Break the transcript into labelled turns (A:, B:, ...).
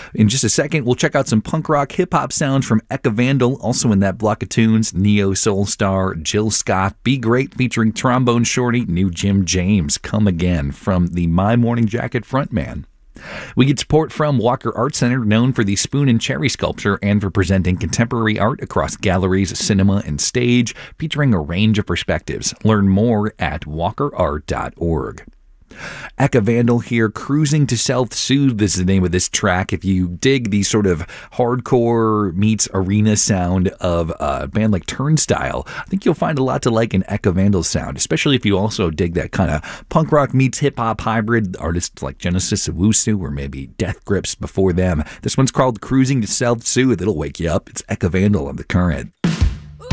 A: In just a second, we'll check out some punk rock hip hop sounds from Eka Vandal, also in that block of tunes, Neo Soul Star, Jill Scott, Be Great featuring Trombone Shorty, new Jim James, Come Again from the My Morning Jacket frontman. We get support from Walker Art Center, known for the Spoon and Cherry sculpture and for presenting contemporary art across galleries, cinema, and stage, featuring a range of perspectives. Learn more at walkerart.org. Eka Vandal here, Cruising to Self-Soothe is the name of this track. If you dig the sort of hardcore meets arena sound of a band like Turnstile, I think you'll find a lot to like in Eka Vandal's sound, especially if you also dig that kind of punk rock meets hip-hop hybrid, artists like Genesis Owusu or maybe Death Grips before them. This one's called Cruising to Self-Soothe. It'll wake you up. It's Eka Vandal on The Current.